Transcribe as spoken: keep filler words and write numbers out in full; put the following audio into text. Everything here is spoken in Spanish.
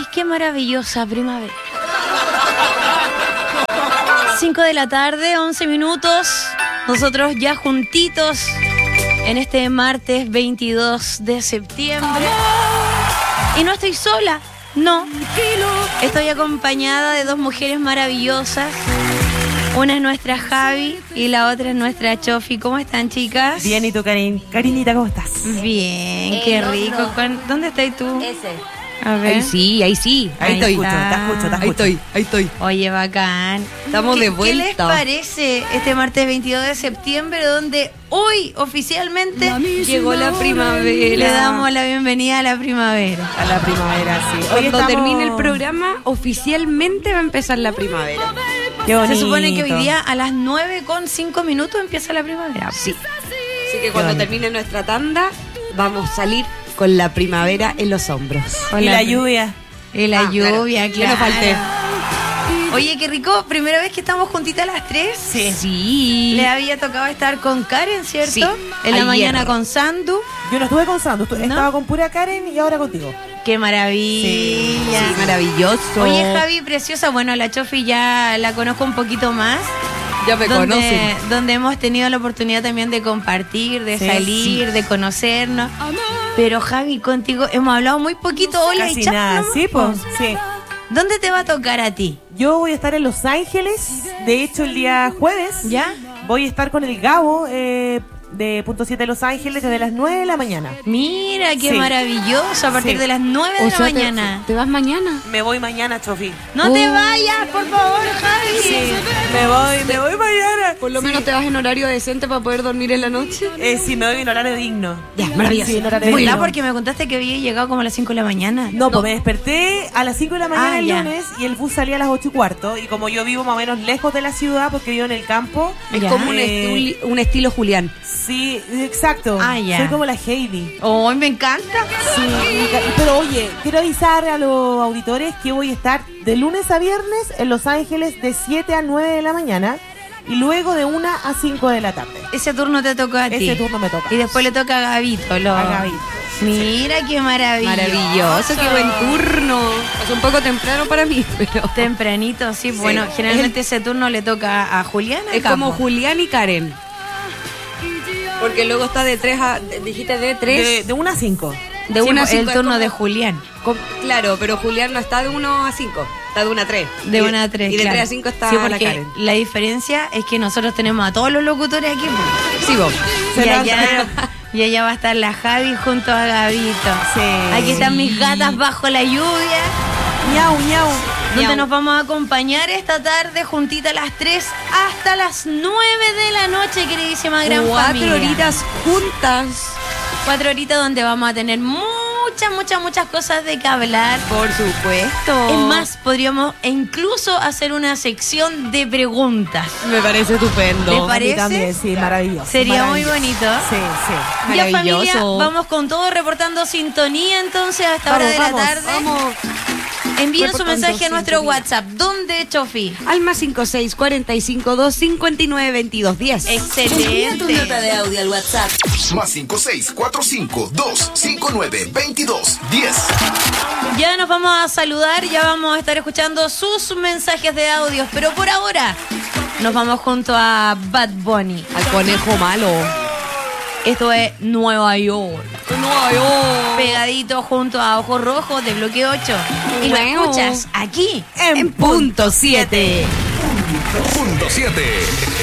qué maravillosa primavera. cinco de la tarde, once minutos. Nosotros ya juntitos en este martes veintidós de septiembre. Y no estoy sola, no. Estoy acompañada de dos mujeres maravillosas. Una es nuestra Javi y la otra es nuestra Chofi. ¿Cómo están, chicas? Bien, ¿y tú, Karin? Karinita, ¿cómo estás? Bien, Eh, qué no, rico. no. ¿Dónde estás tú? Ese. A ver. Ahí sí, ahí sí. Ahí, Ahí te está. escucho, te escucho, te escucho. Ahí estoy, ahí estoy. Oye, bacán. Estamos ¿Qué, de vuelta. ¿Qué les parece este martes veintidós de septiembre, donde hoy oficialmente Llegó la primavera. le damos la bienvenida a la primavera? A la primavera, sí. Hoy Cuando estamos... termine el programa, oficialmente va a empezar la primavera. Qué bonito. Se supone que hoy día a las nueve con cinco minutos empieza la primavera. Sí. Así que cuando bonito. termine nuestra tanda, vamos a salir con la primavera en los hombros. Con Y la la- lluvia. Y la Ah, claro. lluvia, Que claro. no falte. Oye, qué rico. Primera vez que estamos juntitas las tres. Sí. Sí. Le había tocado estar con Karen, ¿cierto? Sí, En la ayer. mañana con Sandu. Yo no estuve con Sandu, estu- ¿No? estaba con pura Karen y ahora contigo. Qué maravilla. Sí, maravilloso. Oye, Javi, preciosa. Bueno, la Chofi ya la conozco un poquito más. ya me donde, conocen. donde hemos tenido la oportunidad también de compartir, de Sí, salir, sí. de conocernos. Pero Javi, contigo hemos hablado muy poquito. Hola, y Casi chao nada, nomás, sí, po. pues, sí. ¿Dónde te va a tocar a ti? Yo voy a estar en Los Ángeles, de hecho el día jueves. ¿Ya? Voy a estar con el Gabo eh, de Punto siete Los Ángeles desde las nueve de la mañana. Mira, qué Sí. maravilloso. A partir Sí. de las nueve de la mañana. Te, te vas mañana. Me voy mañana, Chofi. No te Oh. vayas, por favor, Javi. Sí, me voy, me voy mañana. Por lo menos te vas en horario decente para poder dormir en la noche. Eh, sí, me voy en horario digno. Ya, maravilloso. Sí, en horario ¿Verdad? digno. Porque me contaste que había llegado como a las cinco de la mañana. No, pues me desperté a las cinco de la mañana Ah, el ya. lunes y el bus salía a las ocho y cuarto. Y como yo vivo más o menos lejos de la ciudad, porque vivo en el campo. Es Ya. como un, Eh, esti- un estilo Julián. Sí, exacto. Ah, ya. Soy como la Heidi. ¡Oh, me encanta! Sí, pero oye, quiero avisar a los auditores que voy a estar de lunes a viernes en Los Ángeles de siete a nueve de la mañana y luego de una a cinco de la tarde. Ese turno te tocó a ti. Ese turno me toca. Y después le toca a Gabito. Lo... A Gabito. Mira qué maravilla. Maravilloso, qué buen turno. Es un poco temprano para mí, pero Tempranito, sí. Bueno, Es generalmente ese turno le toca a Juliana. es como Julián y Karen. Porque luego está de tres a... Dijiste de tres. De, de una a cinco. de Sí, una pues, el cinco es turno como- de Julián. Com- Claro, pero Julián no está de uno a cinco, está de una a tres. De Y- una a tres. Y de claro. tres a cinco está sí, la porque Karen. la diferencia es que nosotros tenemos a todos los locutores aquí. pues. Sí, vos. Y Se allá, levanta. y allá va a estar la Javi junto a Gabito. Sí. Aquí están mis gatas bajo la lluvia. Ñau, ñau. Donde Miau. nos vamos a acompañar esta tarde juntita a las tres hasta las nueve de la noche, queridísima gran Cuatro familia. horitas juntas. Cuatro horitas donde vamos a tener muchas, muchas, muchas cosas de que hablar. Por supuesto. Es más, podríamos incluso hacer una sección de preguntas. Me parece estupendo. ¿Le A mí parece? también, sí, maravilloso. Sería muy maravilloso. bonito. Sí, sí. Ya Maravilloso. familia, vamos con todo reportando sintonía entonces a esta hora Vamos, de la vamos, tarde. Vamos. Envíen su reportando mensaje a nuestro sintonía. WhatsApp. ¿Dónde, Chofi? Alma cinco seis cuatro cinco dos cinco nueve veintidós diez. Excelente. de audio al WhatsApp. Más cinco seis cuatro cinco dos cinco nueve veintidós diez. Ya nos vamos a saludar, ya vamos a estar escuchando sus mensajes de audios, pero por ahora nos vamos junto a Bad Bunny. Al conejo malo. Esto es Nueva York, Nueva York. pegadito junto a Ojos Rojos de Bloque ocho. Y lo Wow. escuchas aquí En punto siete. Punto siete.